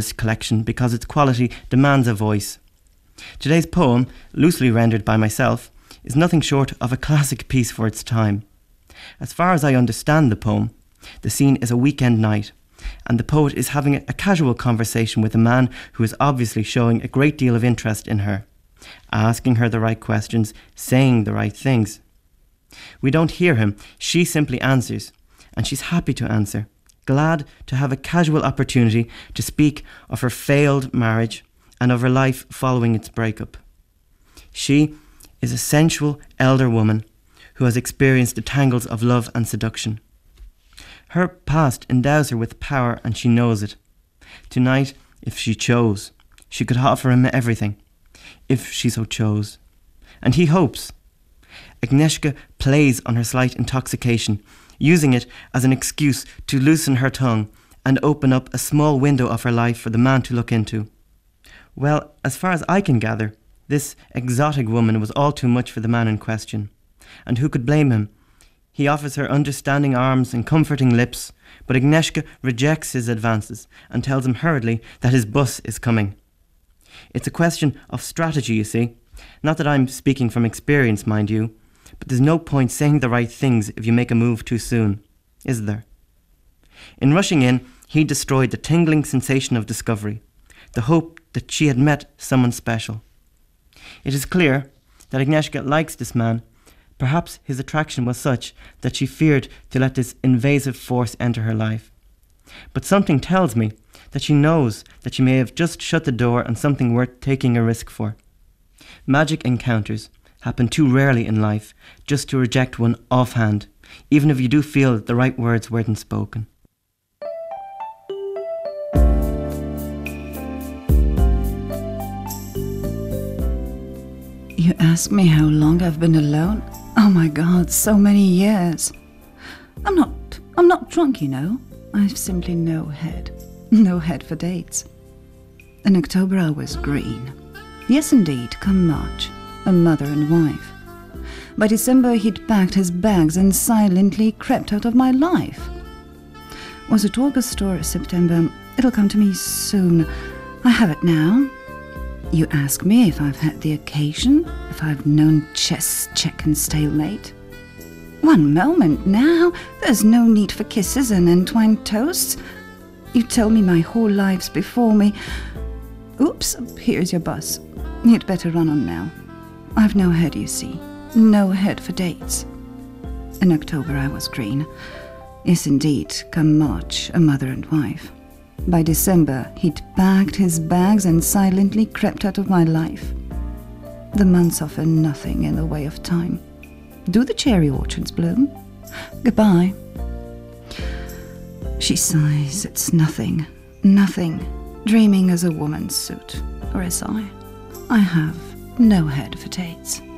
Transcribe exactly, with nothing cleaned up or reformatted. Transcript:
this collection because its quality demands a voice. Today's poem, loosely rendered by myself, is nothing short of a classic piece for its time. As far as I understand the poem, the scene is a weekend night, and the poet is having a casual conversation with a man who is obviously showing a great deal of interest in her, asking her the right questions, saying the right things. We don't hear him, she simply answers, and she's happy to answer, glad to have a casual opportunity to speak of her failed marriage and of her life following its breakup. She is a sensual elder woman who has experienced the tangles of love and seduction. Her past endows her with power and she knows it. Tonight, if she chose, she could offer him everything, if she so chose. And he hopes. Agnieszka plays on her slight intoxication, using it as an excuse to loosen her tongue and open up a small window of her life for the man to look into. Well, as far as I can gather, this exotic woman was all too much for the man in question. And who could blame him? He offers her understanding arms and comforting lips, but Agnieszka rejects his advances and tells him hurriedly that his bus is coming. It's a question of strategy, you see. Not that I'm speaking from experience, mind you, but there's no point saying the right things if you make a move too soon, is there? In rushing in, he destroyed the tingling sensation of discovery, the hope that she had met someone special. It is clear that Agnieszka likes this man. Perhaps his attraction was such that she feared to let this invasive force enter her life. But something tells me that she knows that she may have just shut the door on something worth taking a risk for. Magic encounters happen too rarely in life just to reject one offhand, even if you do feel that the right words weren't spoken. You ask me how long I've been alone? Oh my God, so many years. I'm not, I'm not drunk, you know. I've simply no head. No head for dates. In October I was green. Yes indeed, come March, a mother and wife. By December he'd packed his bags and silently crept out of my life. Was it August or September? It'll come to me soon. I have it now. You ask me if I've had the occasion, if I've known chess, check and stalemate. One moment now, there's no need for kisses and entwined toasts. You tell me my whole life's before me. Oops, here's your bus. You'd better run on now. I've no head, you see. No head for dates. In October I was green. Yes indeed, come March, a mother and wife. By December, he'd packed his bags and silently crept out of my life. The months offer nothing in the way of time. Do the cherry orchards bloom? Goodbye. She sighs, it's nothing, nothing, dreaming as a woman's suit, or as I. I have no head for dates.